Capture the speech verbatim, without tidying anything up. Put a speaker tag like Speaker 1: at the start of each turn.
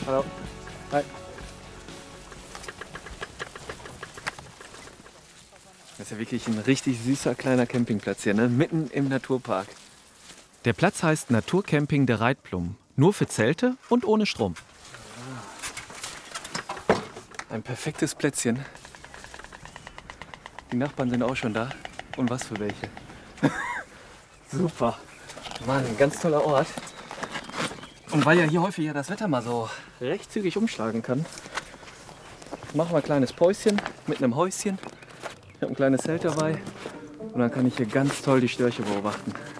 Speaker 1: Hallo. Hi. Das ist ja wirklich ein richtig süßer kleiner Campingplatz hier, ne? Mitten im Naturpark.
Speaker 2: Der Platz heißt Naturcamping der Reitplum. Nur für Zelte und ohne Strom.
Speaker 1: Ein perfektes Plätzchen. Die Nachbarn sind auch schon da. Und was für welche. Super. Mann, ein ganz toller Ort. Und weil ja hier häufig ja das Wetter mal so recht zügig umschlagen kann, machen wir ein kleines Päuschen mit einem Häuschen. Ich habe ein kleines Zelt dabei und dann kann ich hier ganz toll die Störche beobachten.